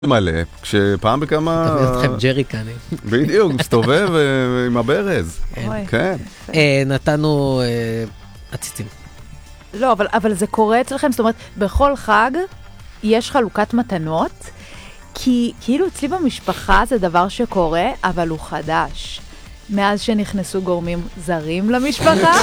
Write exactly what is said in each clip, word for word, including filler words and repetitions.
מלא, כשפעם בכמה... תביא אתכם ג'ריקנים. בדיוק, מסתובב עם הברז. כן. נתנו עציצים. לא, אבל זה קורה אצלכם, זאת אומרת, בכל חג יש חלוקת מתנות, כי כאילו אצלי במשפחה זה דבר שקורה, אבל הוא חדש. מאז שנכנסו גורמים זרים למשפחה,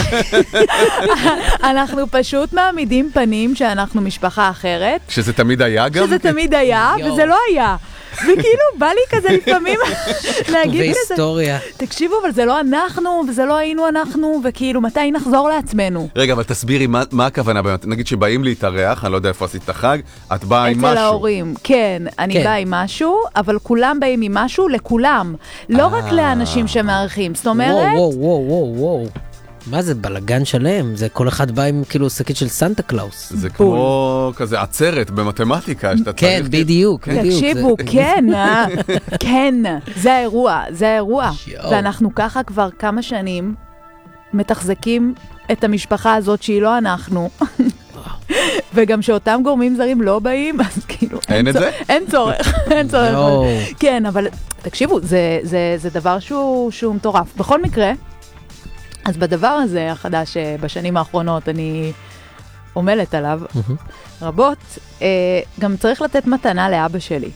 אנחנו פשוט מעמידים פנים שאנחנו משפחה אחרת. שזה תמיד היה גם? שזה תמיד היה, וזה לא היה. וכאילו בא לי כזה לפעמים להגיד כזה, בהיסטוריה. תקשיבו, אבל זה לא אנחנו, וזה לא היינו אנחנו, וכאילו מתי נחזור לעצמנו. רגע, אבל תסבירי מה, מה הכוונה באמת. נגיד שבאים להתארח, אני לא יודע איפה עשית את החג, את באה עם משהו. אצל ההורים, כן, אני כן. באה עם משהו, אבל כולם באים עם משהו לכולם. לא רק לאנשים שמארחים, זאת אומרת... וואו, וואו, וואו, וואו. מה זה, בלגן שלם? זה כל אחד בא עם כאילו שקית של סנטה קלאוס. זה כמו כזה עצרת במתמטיקה, שאתה צריך... כן, בדיוק, בדיוק. תקשיבו, כן, אה, כן, זה האירוע, זה האירוע. יואו. ואנחנו ככה כבר כמה שנים מתחזקים את המשפחה הזאת שהיא לא אנחנו. וגם שאותם גורמים זרים לא באים, אז כאילו... אין את זה? אין צורך, אין צורך. יואו. כן, אבל תקשיבו, זה, זה, זה דבר שהוא, שהוא מטורף. בכל מקרה, אז בדבר הזה החדש בשנים האחרונות אני עומלת עליו רבות, אה, גם צריך לתת מתנה לאבא שלי.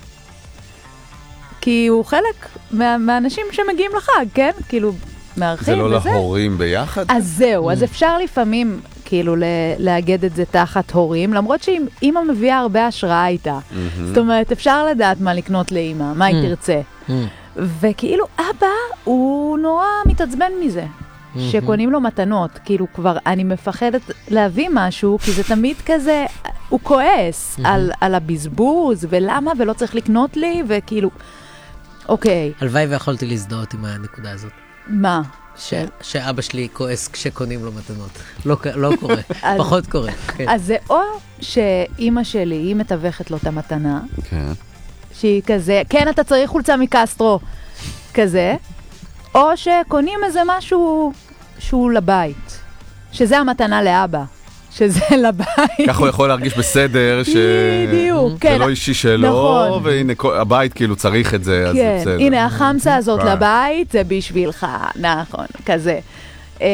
כי הוא חלק מה, מהאנשים שמגיעים לחג, כן? כאילו, מארחים זה לא וזה. להורים ביחד? אז זהו, אז אפשר לפעמים כאילו ל- לאגד את זה תחת הורים, למרות שאמא מביאה הרבה השראה איתה. זאת אומרת, אפשר לדעת מה לקנות לאמא, מה היא תרצה. וכאילו, אבא הוא נורא מתעצבן מזה. שקונים לו מתנות, כאילו כבר אני מפחדת להביא משהו, כי זה תמיד כזה, הוא כועס על, על הבזבוז, ולמה, ולא צריך לקנות לי, וכאילו, אוקיי. הלוואי ויכולתי להזדהות עם הנקודה הזאת. מה? ש... שאבא שלי כועס כשקונים לו מתנות. לא, לא קורה, פחות קורה. כן. אז זה או שאימא שלי, היא מתווכת לו את המתנה, כן. שהיא כזה, כן, אתה צריך חולצה מקסטרו, כזה, או שקונים איזה משהו שהוא לבית, שזה המתנה לאבא, שזה לבית. ככה הוא יכול להרגיש בסדר, בדיוק, כן. זה לא אישי שלו, נכון. והנה הבית כאילו צריך את זה, אז זה כן, בסדר. הנה החמסה הזאת ביי. לבית, זה בשבילך, נכון, כזה. אמ,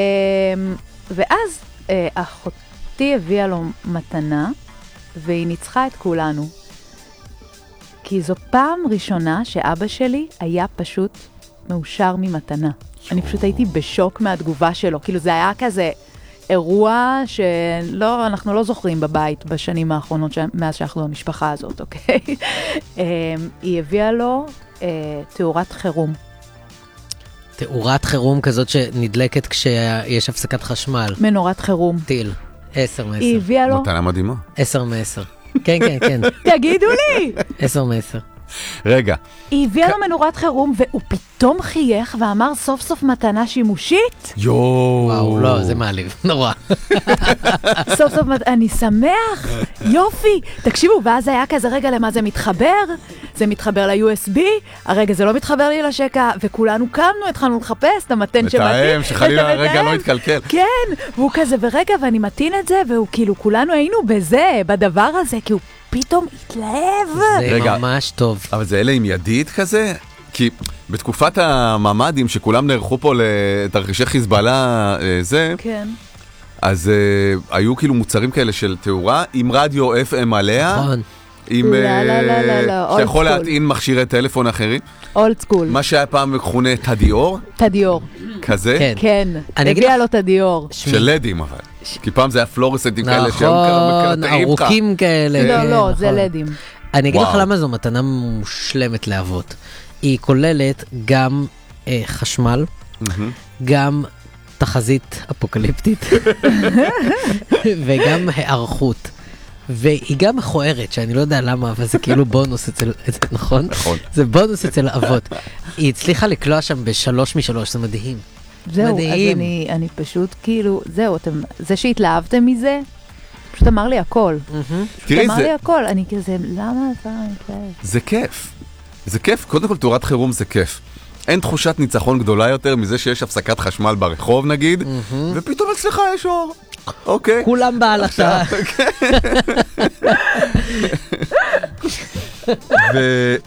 ואז אה, אחותי הביאה לו מתנה, והיא ניצחה את כולנו. כי זו פעם ראשונה שאבא שלי היה פשוט מאושר ממתנה. אני פשוט הייתי בשוק מהתגובה שלו. כאילו זה היה כזה אירוע שלא, אנחנו לא זוכרים בבית בשנים האחרונות ש... מאז שאנחנו במשפחה הזאת, אוקיי? היא הביאה לו אה, תאורת חירום. תאורת חירום כזאת שנדלקת כשיש הפסקת חשמל. מנורת חירום. טיל. עשר מעשר. היא הביאה לו... מתנה מדהימה. עשר מעשר. כן, כן, כן. תגידו לי! עשר מעשר. רגע. היא הביאה לו מנורת חירום, והוא פתאום חייך ואמר סוף סוף מתנה שימושית. יואו. וואו, לא, זה מעליב, נורא. סוף סוף, אני שמח, יופי. תקשיבו, ואז היה כזה, רגע, למה זה מתחבר? זה מתחבר ל-יו אס בי, הרגע זה לא מתחבר לי לשקע, וכולנו קמנו, התחלנו לחפש את המתן שמתאים. לתאם, שחלילה הרגע לא התקלקל. כן, והוא כזה, ורגע, ואני מתאים את זה, והוא כאילו, כולנו היינו בזה, בדבר הזה, כי הוא פתאום התלהב. זה רגע, ממש טוב. אבל זה אלה עם ידית כזה? כי בתקופת הממדים שכולם נערכו פה לתרחישי חיזבאללה, זה, כן. אז uh, היו כאילו מוצרים כאלה של תאורה עם רדיו אף אם עליה. נכון. עם, לא, לא, לא, לא, לא, שאתה יכול old school. להטעין מכשירי טלפון אחרים. אולד סקול. מה שהיה פעם מכונה תדיור, תדיור. כזה, כן. כן. אני אגיד הביאה לך- לו תדיור. של לדים אבל. כי פעם זה היה פלורסנטים כאלה שהם נכון, מקרטעים לך. ארוכים כאלה. לא, כן, לא, נכון. זה לדים. אני אגיד לך וואו. למה זו מתנה מושלמת לאבות. היא כוללת גם אה, חשמל, גם תחזית אפוקליפטית, וגם הערכות. והיא גם מכוערת, שאני לא יודע למה, אבל זה כאילו בונוס אצל, אצל נכון? נכון. זה בונוס אצל אבות. היא הצליחה לקלוע שם בשלוש משלוש, זה מדהים. זהו, מדהים. אז אני, אני פשוט כאילו, זהו, אתם, זה שהתלהבתם מזה, פשוט אמר לי הכל. תראי, אמר זה- לי הכל, אני כזה, למה אתה מתלהב? זה כיף. זה כיף, קודם כל תאורת חירום זה כיף. אין תחושת ניצחון גדולה יותר מזה שיש הפסקת חשמל ברחוב נגיד, ופתאום אצלך יש אור. אוקיי. כולם בעלתה. ו...